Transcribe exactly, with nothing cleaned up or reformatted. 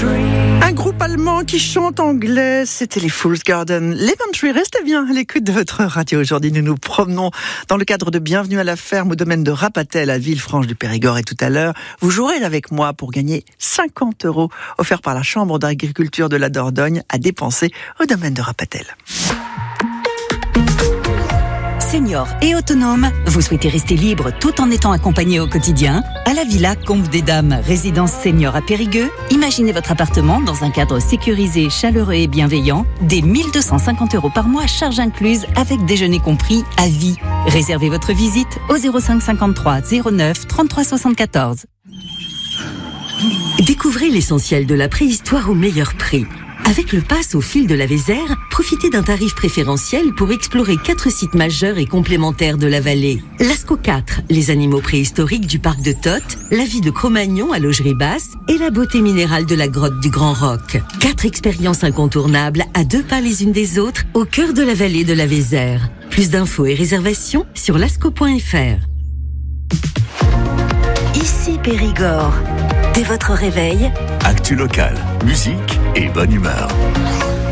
Un groupe allemand qui chante anglais, c'était les Fool's Garden. L'Eventry, restez bien à l'écoute de votre radio. Aujourd'hui, nous nous promenons dans le cadre de Bienvenue à la ferme au domaine de Rapatel à Villefranche du Périgord. Et tout à l'heure, vous jouerez avec moi pour gagner cinquante euros offerts par la Chambre d'agriculture de la Dordogne à dépenser au domaine de Rapatel. Senior et autonome, vous souhaitez rester libre tout en étant accompagné au quotidien? À la Villa Combe des Dames, résidence senior à Périgueux, imaginez votre appartement dans un cadre sécurisé, chaleureux et bienveillant, dès mille deux cent cinquante euros par mois, charges incluses, avec déjeuner compris à vie. Réservez votre visite au zéro cinq cinquante-trois zéro neuf trente-trois soixante-quatorze. Découvrez l'essentiel de la préhistoire au meilleur prix. Avec le pass au fil de la Vézère, profitez d'un tarif préférentiel pour explorer quatre sites majeurs et complémentaires de la vallée. Lascaux quatre, les animaux préhistoriques du parc de Toth, la vie de Cro-Magnon à Laugerie Basse et la beauté minérale de la grotte du Grand Roc. Quatre expériences incontournables à deux pas les unes des autres au cœur de la vallée de la Vézère. Plus d'infos et réservations sur lascaux point f r. Ici Périgord. Dès votre réveil, actu local, musique et bonne humeur.